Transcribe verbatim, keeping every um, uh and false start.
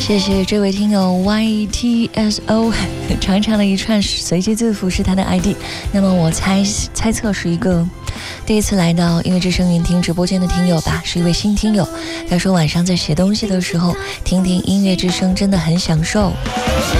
谢谢这位听友 Y T S O 长长的一串随机字符是他的 I D， 那么我猜猜测是一个第一次来到音乐之声云听直播间的听友吧，是一位新听友。他说晚上在写东西的时候听听音乐之声真的很享受。